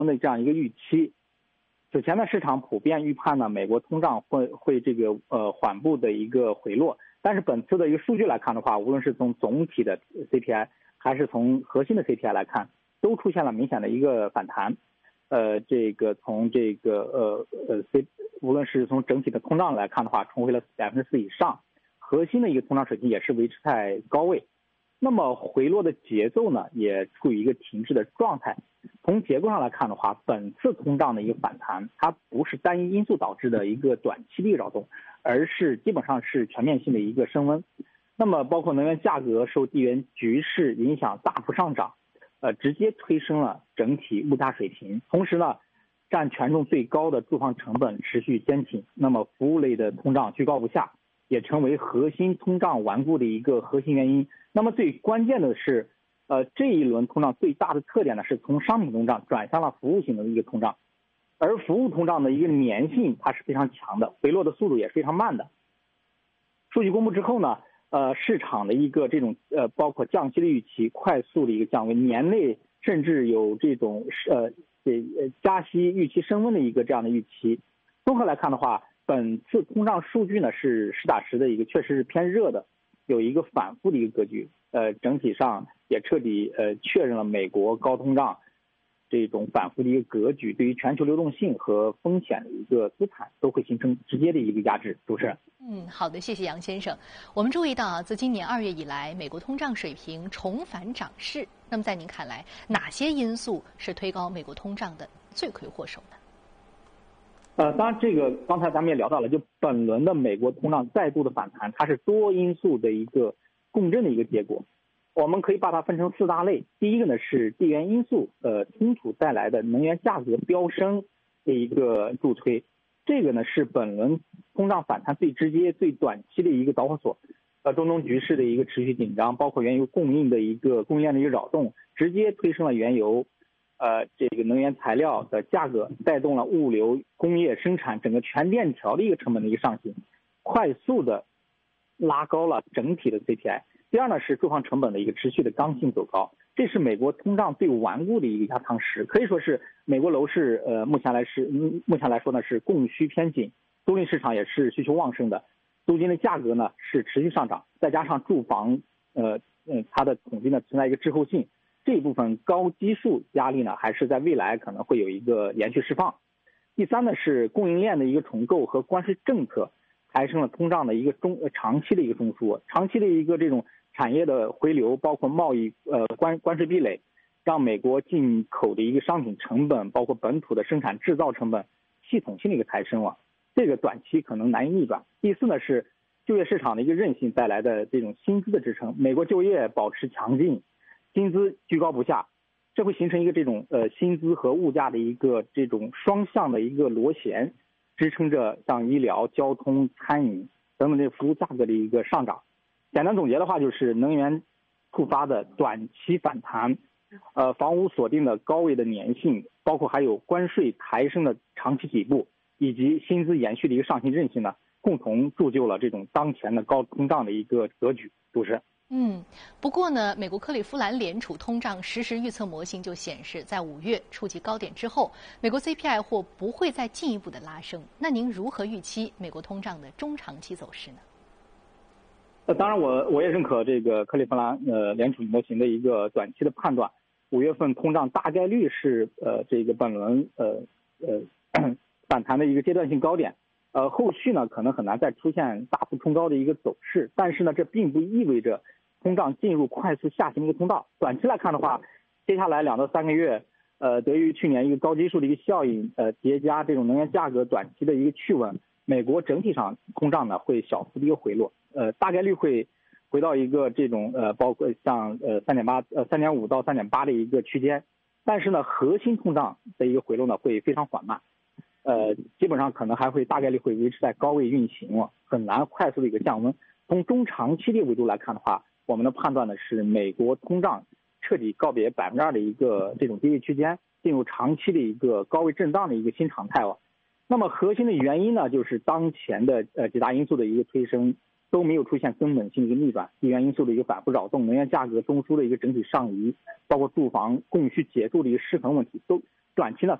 的这样一个预期。此前呢，市场普遍预判呢，美国通胀会这个缓步的一个回落。但是本次的一个数据来看的话，无论是从总体的 CPI 还是从核心的 CPI 来看，都出现了明显的一个反弹。无论是从整体的通胀来看的话，重回了4%以上，核心的一个通胀水平也是维持在高位。那么回落的节奏呢，也处于一个停滞的状态。从结构上来看的话，本次通胀的一个反弹，它不是单一因素导致的一个短期的一个扰动，而是基本上是全面性的一个升温。那么包括能源价格受地缘局势影响大幅上涨，直接推升了整体物价水平。同时呢，占权重最高的住房成本持续坚挺，那么服务类的通胀居高不下，也成为核心通胀顽固的一个核心原因。那么最关键的是，这一轮通胀最大的特点呢，是从商品通胀转向了服务型的一个通胀，而服务通胀的一个粘性它是非常强的，回落的速度也是非常慢的。数据公布之后呢，市场的一个这种包括降息的预期快速的一个降温，年内甚至有这种加息预期升温的一个这样的预期。综合来看的话，本次通胀数据呢是实打实的一个确实是偏热的，有一个反复的一个格局。整体上也彻底确认了美国高通胀这种反复的一个格局，对于全球流动性和风险的一个资产都会形成直接的一个压制。主持人。 好的，谢谢杨先生。我们注意到啊，自今年2月以来，美国通胀水平重返涨势。那么在您看来，哪些因素是推高美国通胀的罪魁祸首呢？ 当然这个刚才咱们也聊到了，就本轮的美国通胀再度的反弹，它是多因素的一个共振的一个结果。我们可以把它分成4大类。第一个呢是地缘因素冲突带来的能源价格飙升的一个助推，这个呢是本轮通胀反弹最直接最短期的一个导火索。中东局势的一个持续紧张，包括原油供应链的一个扰动，直接推升了原油这个能源材料的价格，带动了物流、工业生产整个全链条的一个成本的一个上行，快速的拉高了整体的 CPI。第二呢是住房成本的一个持续的刚性走高，这是美国通胀最顽固的一个压舱石，可以说是美国楼市目前来说呢是供需偏紧，租赁市场也是需求旺盛的，租金的价格呢是持续上涨，再加上住房它的统计呢存在一个滞后性，这一部分高基数压力呢还是在未来可能会有一个延续释放。第三呢是供应链的一个重构和关税政策抬升了通胀的一个长期的一个中枢，长期的一个这种产业的回流，包括贸易关税壁垒，让美国进口的一个商品成本，包括本土的生产制造成本系统性的一个抬升了，这个短期可能难以逆转。第四呢是就业市场的一个韧性带来的这种薪资的支撑，美国就业保持强劲，薪资居高不下，这会形成一个这种薪资和物价的一个这种双向的一个螺旋，支撑着像医疗、交通、餐饮等等这服务价格的一个上涨。简单总结的话，就是能源触发的短期反弹，房屋锁定的高位的粘性，包括还有关税抬升的长期底部，以及薪资延续的一个上行韧性呢，共同铸就了这种当前的高通胀的一个格局。主持人。 不过呢，美国克利夫兰联储通胀实时预测模型就显示，在5月触及高点之后，美国 CPI 或不会再进一步的拉升。那您如何预期美国通胀的中长期走势呢？ 当然我也认可这个克利夫兰联储模型的一个短期的判断，5月份通胀大概率是这个本轮反弹的一个阶段性高点，后续呢可能很难再出现大幅冲高的一个走势，但是呢这并不意味着通胀进入快速下行的一个通道。短期来看的话，接下来2到3个月，得益于去年一个高基数的一个效应，叠加这种能源价格短期的一个趋稳，美国整体上通胀呢会小幅的一个回落，大概率会回到一个这种包括像3.5到3.8的一个区间，但是呢核心通胀的一个回落呢会非常缓慢，基本上可能还会大概率会维持在高位运行，很难快速的一个降温。从中长期的维度来看的话，我们的判断呢是美国通胀彻底告别2%的一个这种低位区间，进入长期的一个高位震荡的一个新常态。那么核心的原因呢，就是当前的几大因素的一个推升都没有出现根本性的一个逆转，地缘因素的一个反复扰动，能源价格中枢的一个整体上移，包括住房供需结构的一个失衡问题， 短期呢